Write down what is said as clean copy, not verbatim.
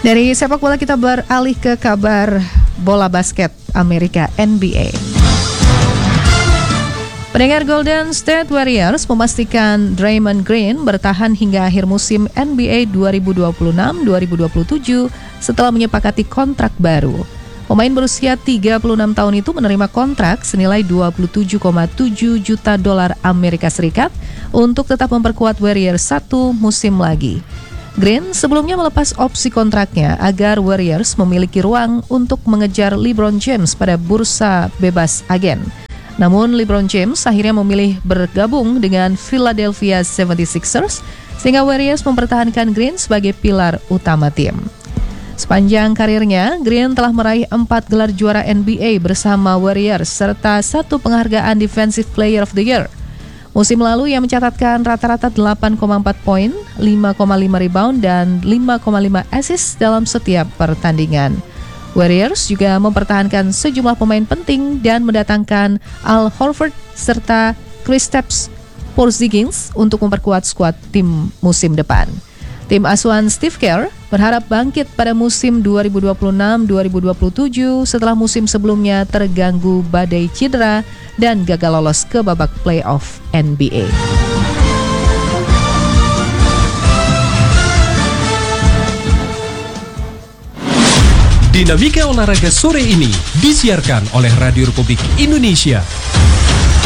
Dari sepak bola kita beralih ke kabar bola basket Amerika NBA. Pendengar, Golden State Warriors memastikan Draymond Green bertahan hingga akhir musim NBA 2026-2027 setelah menyepakati kontrak baru. Pemain berusia 36 tahun itu menerima kontrak senilai 27,7 juta dolar Amerika Serikat untuk tetap memperkuat Warriors satu musim lagi. Green sebelumnya melepas opsi kontraknya agar Warriors memiliki ruang untuk mengejar LeBron James pada bursa bebas agen. Namun LeBron James akhirnya memilih bergabung dengan Philadelphia 76ers sehingga Warriors mempertahankan Green sebagai pilar utama tim. Sepanjang karirnya, Green telah meraih 4 gelar juara NBA bersama Warriors serta 1 penghargaan Defensive Player of the Year. Musim lalu ia mencatatkan rata-rata 8,4 poin, 5,5 rebound, dan 5,5 assist dalam setiap pertandingan. Warriors juga mempertahankan sejumlah pemain penting dan mendatangkan Al Horford serta Kristaps Porzingis untuk memperkuat skuad tim musim depan. Tim asuhan Steve Kerr berharap bangkit pada musim 2026-2027 setelah musim sebelumnya terganggu badai cedera dan gagal lolos ke babak playoff NBA. Dinamika olahraga sore ini disiarkan oleh Radio Republik Indonesia.